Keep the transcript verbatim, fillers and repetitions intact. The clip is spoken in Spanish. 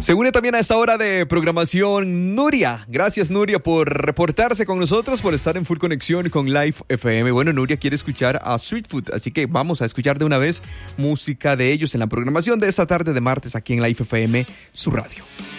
Se une también a esta hora de programación Nuria. Gracias, Nuria, por reportarse con nosotros, por estar en full conexión con Live F M. Bueno, Nuria quiere escuchar a Street Food, así que vamos a escuchar de una vez música de ellos en la programación de esta tarde de martes aquí en Live F M, su radio.